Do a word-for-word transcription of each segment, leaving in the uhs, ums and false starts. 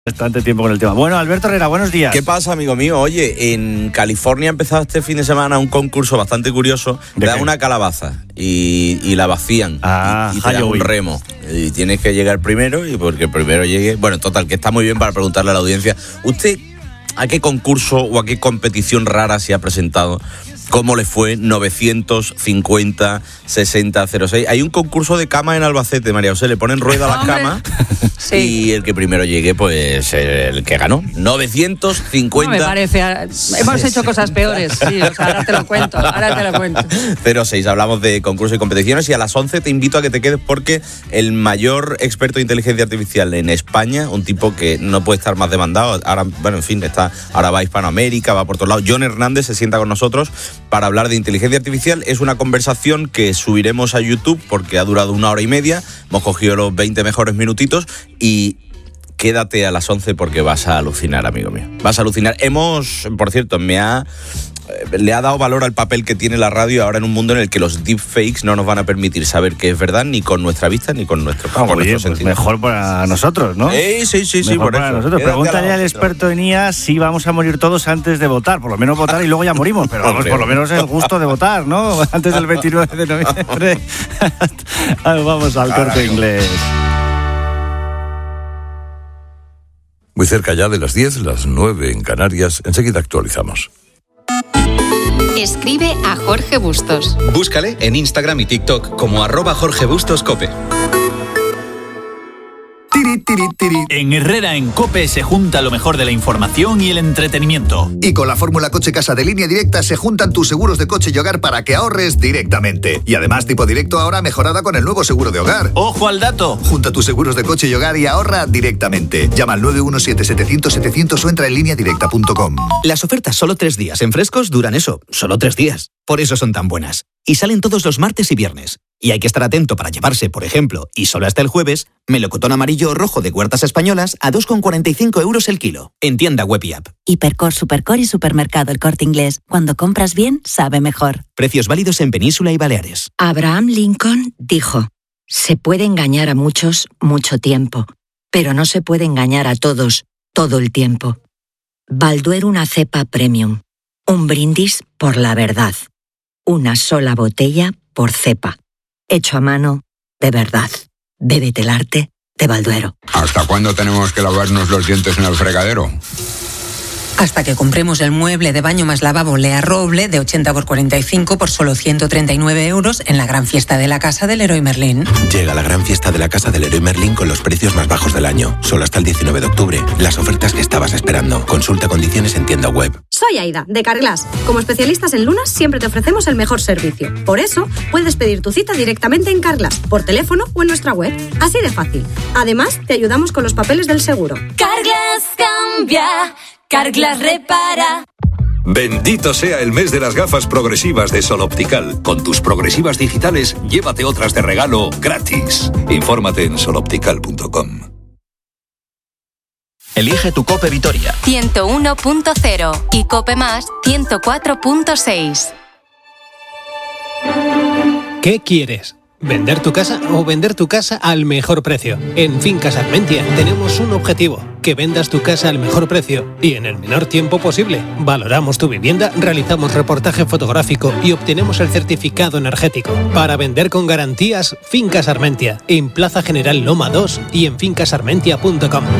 Bastante tiempo con el tema. Bueno, Alberto Herrera, buenos días. ¿Qué pasa, amigo mío? Oye, en California ha empezado este fin de semana un concurso bastante curioso. Te dan una calabaza y, y la vacían. Ah, y, y te dan un remo. Y tienes que llegar primero, y porque el primero llegue... Bueno, total, que está muy bien para preguntarle a la audiencia. ¿Usted a qué concurso o a qué competición rara se ha presentado? ¿Cómo le fue? novecientos cincuenta sesenta cero seis. Hay un concurso de cama en Albacete, María José. Le ponen rueda a las camas sí. Y el que primero llegue, pues el que ganó. novecientos cincuenta. No me parece. Hemos hecho cosas peores. Sí, o sea, ahora te lo cuento. Ahora te lo cuento. cero seis. Hablamos de concursos y competiciones. Y a las once te invito a que te quedes porque el mayor experto de inteligencia artificial en España, un tipo que no puede estar más demandado. Ahora, bueno, en fin, está, ahora va a Hispanoamérica, va por todos lados. Jon Hernández se sienta con nosotros para hablar de inteligencia artificial. Es una conversación que subiremos a YouTube porque ha durado una hora y media. Hemos cogido los veinte mejores minutitos y quédate a las once porque vas a alucinar, amigo mío. Vas a alucinar. Hemos, por cierto, me ha... le ha dado valor al papel que tiene la radio ahora en un mundo en el que los deepfakes no nos van a permitir saber qué es verdad ni con nuestra vista ni con nuestro ah, Oye, pues mejor para nosotros, ¿no? Eh, sí, sí, sí, mejor por para eso. nosotros. Pregúntale al experto en I A si vamos a morir todos antes de votar. Por lo menos votar y luego ya morimos, pero vamos, por lo menos el gusto de votar, ¿no? Antes del veintinueve de noviembre. Vamos al Corte Inglés. Muy cerca ya de las diez, las nueve en Canarias. Enseguida actualizamos. Escribe a Jorge Bustos. Búscale en Instagram y TikTok como arroba Jorge Bustos Cope. Tiri, tiri, tiri. En Herrera en Cope se junta lo mejor de la información y el entretenimiento. Y con la fórmula Coche Casa de Línea Directa se juntan tus seguros de coche y hogar para que ahorres directamente. Y además tipo directo ahora mejorada con el nuevo seguro de hogar. ¡Ojo al dato! Junta tus seguros de coche y hogar y ahorra directamente. Llama al nueve uno siete setecientos setecientos o entra en línea directa punto com. Las ofertas solo tres días en Frescos duran eso, solo tres días. Por eso son tan buenas. Y salen todos los martes y viernes. Y hay que estar atento para llevarse, por ejemplo, y solo hasta el jueves, melocotón amarillo o rojo de Huertas Españolas a dos con cuarenta y cinco euros el kilo. En tienda web y app. Hipercor, Supercor y Supermercado El Corte Inglés. Cuando compras bien, sabe mejor. Precios válidos en Península y Baleares. Abraham Lincoln dijo: se puede engañar a muchos mucho tiempo, pero no se puede engañar a todos todo el tiempo. Balduero una cepa premium. Un brindis por la verdad. Una sola botella por cepa. Hecho a mano, de verdad. Bébete el arte de Balduero. ¿Hasta cuándo tenemos que lavarnos los dientes en el fregadero? Hasta que compremos el mueble de baño más lavabo Lea Roble de ochenta por cuarenta y cinco por solo ciento treinta y nueve euros en la gran fiesta de la casa del Leroy Merlin. Llega la gran fiesta de la casa del Leroy Merlin con los precios más bajos del año. Solo hasta el diecinueve de octubre. Las ofertas que estabas esperando. Consulta condiciones en tienda web. Soy Aida, de Carglass. Como especialistas en lunas, siempre te ofrecemos el mejor servicio. Por eso, puedes pedir tu cita directamente en Carglass, por teléfono o en nuestra web. Así de fácil. Además, te ayudamos con los papeles del seguro. Carglass cambia. Carglass repara. Bendito sea el mes de las gafas progresivas de Sol Optical. Con tus progresivas digitales, llévate otras de regalo gratis. Infórmate en sol optical punto com. Elige tu Cope Vitoria. ciento uno punto cero y Cope Más ciento cuatro punto seis. ¿Qué quieres? ¿Vender tu casa o vender tu casa al mejor precio? En Fincas Armentia tenemos un objetivo, que vendas tu casa al mejor precio y en el menor tiempo posible. Valoramos tu vivienda, realizamos reportaje fotográfico y obtenemos el certificado energético. Para vender con garantías, Fincas Armentia, en Plaza General Loma dos y en fincas armentia punto com.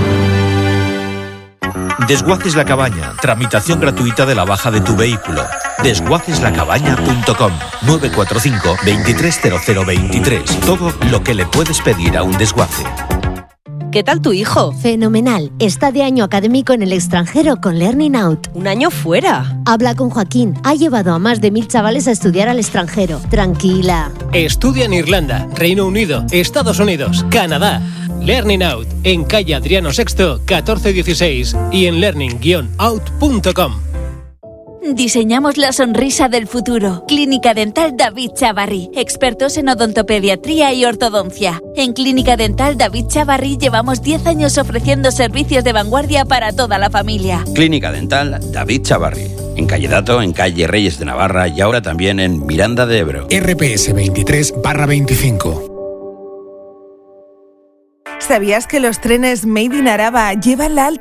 Desguaces La Cabaña, tramitación gratuita de la baja de tu vehículo. desguaces la cabaña punto com. nueve cuatro cinco, veintitrés cero cero veintitrés. Todo lo que le puedes pedir a un desguace. ¿Qué tal tu hijo? Fenomenal. Está de año académico en el extranjero con Learning Out. ¿Un año fuera? Habla con Joaquín. Ha llevado a más de mil chavales a estudiar al extranjero. Tranquila. Estudia en Irlanda, Reino Unido, Estados Unidos, Canadá. Learning Out, en calle Adriano sexto, catorce dieciséis y en learning guion out punto com. Diseñamos la sonrisa del futuro. Clínica Dental David Chavarri. Expertos en odontopediatría y ortodoncia. En Clínica Dental David Chavarri llevamos diez años ofreciendo servicios de vanguardia para toda la familia. Clínica Dental David Chavarri. En calle Dato, en calle Reyes de Navarra y ahora también en Miranda de Ebro. R P S veintitrés barra veinticinco. ¿Sabías que los trenes Made in Araba llevan la alta